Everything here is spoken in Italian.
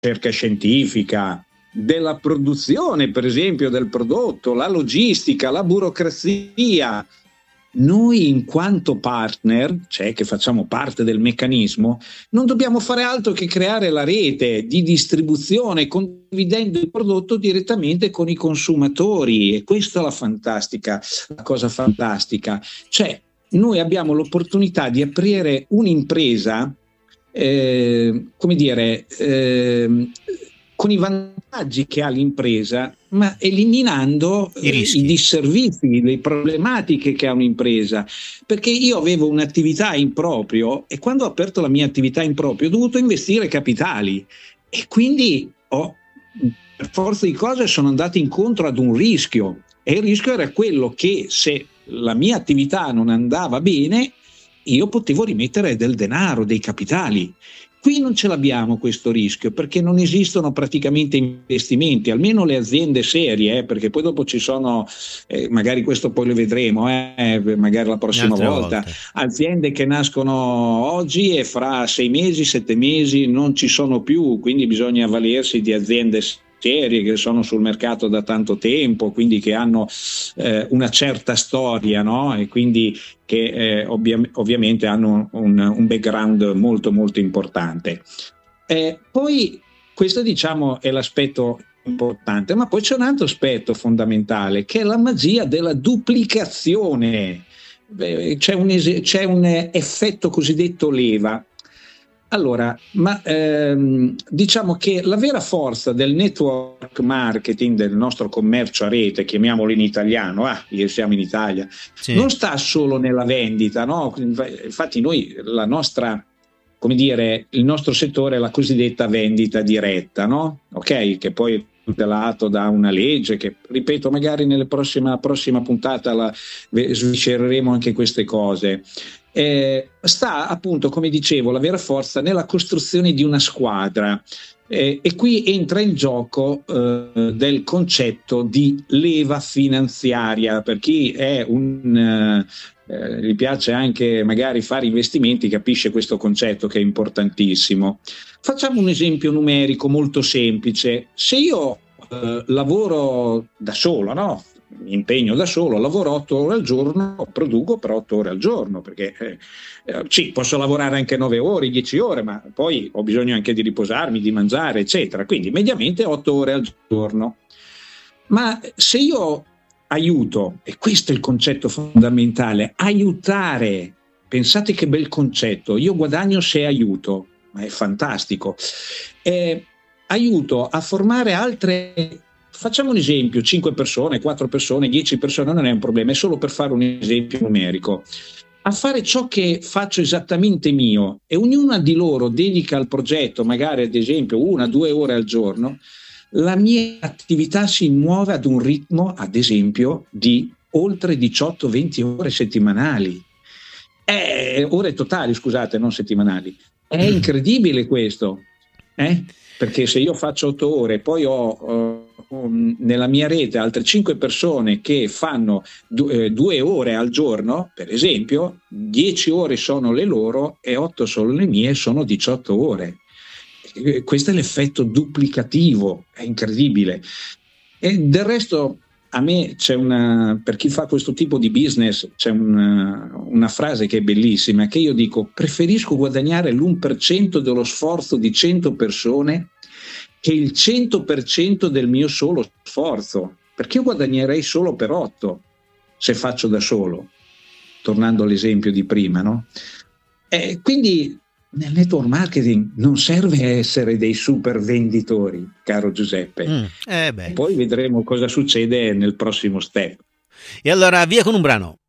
ricerca scientifica, della produzione, per esempio, del prodotto, la logistica, la burocrazia. Noi in quanto partner, cioè che facciamo parte del meccanismo, non dobbiamo fare altro che creare la rete di distribuzione, condividendo il prodotto direttamente con i consumatori, e questa è la cosa fantastica. Cioè, noi abbiamo l'opportunità di aprire un'impresa, come dire, con i vantaggi che ha l'impresa, ma eliminando i disservizi, le problematiche che ha un'impresa. Perché io avevo un'attività in proprio, e quando ho aperto la mia attività in proprio ho dovuto investire capitali, e quindi per forza di cose sono andato incontro ad un rischio, e il rischio era quello che se la mia attività non andava bene io potevo rimettere del denaro, dei capitali. Qui non ce l'abbiamo questo rischio, perché non esistono praticamente investimenti, almeno le aziende serie, perché poi dopo ci sono, magari questo poi lo vedremo, magari la prossima volta, aziende che nascono oggi e fra 6 mesi, 7 mesi non ci sono più, quindi bisogna avvalersi di aziende serie che sono sul mercato da tanto tempo, quindi che hanno una certa storia, no? E quindi che ovviamente hanno un background molto molto importante. Poi questo, diciamo, è l'aspetto importante, ma poi c'è un altro aspetto fondamentale, che è la magia della duplicazione. C'è un effetto cosiddetto leva. Allora, diciamo che la vera forza del network marketing, del nostro commercio a rete, chiamiamolo in italiano, siamo in Italia, sì, non sta solo nella vendita, no? Infatti noi, la nostra, come dire, il nostro settore è la cosiddetta vendita diretta, no? Ok? Che poi è tutelato da una legge che, ripeto, magari nella prossima puntata sviscereremo anche queste cose. Sta appunto, come dicevo, la vera forza nella costruzione di una squadra, e qui entra in gioco del concetto di leva finanziaria. Per chi è gli piace anche magari fare investimenti, capisce questo concetto che è importantissimo. Facciamo un esempio numerico molto semplice. Se io lavoro da solo, no? Mi impegno da solo, lavoro 8 ore al giorno, produco per 8 ore al giorno, perché sì, posso lavorare anche 9 ore, 10 ore, ma poi ho bisogno anche di riposarmi, di mangiare, eccetera. Quindi mediamente 8 ore al giorno. Ma se io aiuto, e questo è il concetto fondamentale, aiutare, pensate che bel concetto, io guadagno se aiuto, ma è fantastico, aiuto a formare altre. Facciamo un esempio, 5 persone, 4 persone, 10 persone, non è un problema, è solo per fare un esempio numerico. A fare ciò che faccio esattamente mio, e ognuna di loro dedica al progetto magari ad esempio 1-2 ore al giorno, la mia attività si muove ad un ritmo ad esempio di oltre 18-20 ore settimanali. Ore totali, scusate, non settimanali. È incredibile questo, perché se io faccio 8 ore, poi ho nella mia rete altre 5 persone che fanno 2 ore al giorno, per esempio, 10 ore sono le loro e 8 sono le mie, sono 18 ore. Questo è l'effetto duplicativo, è incredibile. E del resto, a me per chi fa questo tipo di business, c'è una frase che è bellissima, che io dico: preferisco guadagnare l'1% dello sforzo di 100 persone che il 100% del mio solo sforzo, perché io guadagnerei solo per 8 se faccio da solo, tornando all'esempio di prima, no? Quindi nel network marketing non serve essere dei super venditori, caro Giuseppe. Poi vedremo cosa succede nel prossimo step. E allora via con un brano.